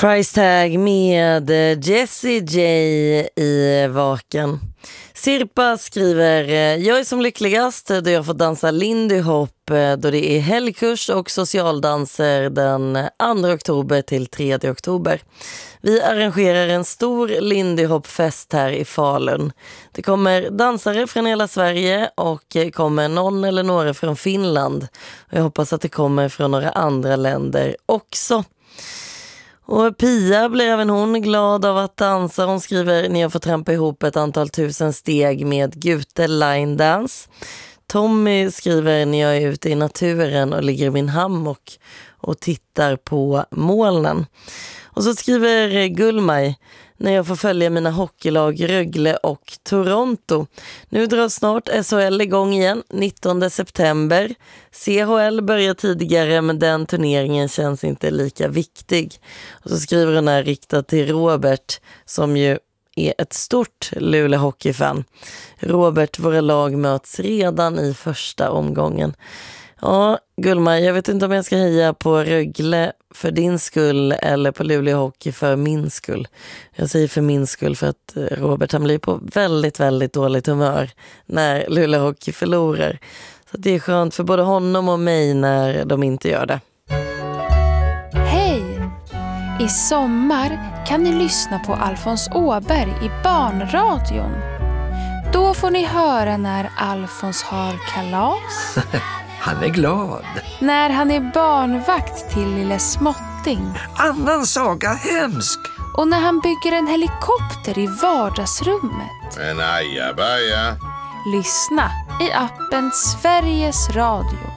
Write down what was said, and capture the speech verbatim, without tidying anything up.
Price Tag med Jessie J i Vaken. Sirpa skriver: jag är som lyckligast då jag får dansa Lindy Hop då det är helgkurs och socialdanser den andra oktober till tredje oktober. Vi arrangerar en stor Lindy Hop-fest här i Falun. Det kommer dansare från hela Sverige och kommer någon eller några från Finland. Och jag hoppas att det kommer från några andra länder också. Och Pia blir även hon glad av att dansa. Hon skriver: ni har fått trampa ihop ett antal tusen steg med Gute Line Dance. Tommy skriver: när jag är ute i naturen och ligger i min hammock och tittar på molnen. Och så skriver Gullmaj: när jag får följa mina hockeylag Rögle och Toronto. Nu drar snart S H L igång igen, nittonde september. C H L börjar tidigare men den turneringen känns inte lika viktig. Och så skriver hon här riktat till Robert som ju är ett stort Luleå hockeyfan. Robert, våra lag möts redan i första omgången. Ja, Gullmaj, jag vet inte om jag ska heja på Rögle för din skull eller på Luleå Hockey för min skull. Jag säger för min skull för att Robert han blir på väldigt, väldigt dåligt humör när Luleå Hockey förlorar. Så det är skönt för både honom och mig när de inte gör det. Hej! I sommar kan ni lyssna på Alfons Åberg i Barnradion. Då får ni höra när Alfons har kalas. Han är glad. När han är barnvakt till lille Småtting. Annan saga hemsk. Och när han bygger en helikopter i vardagsrummet. En ajabaja. Lyssna i appen Sveriges Radio.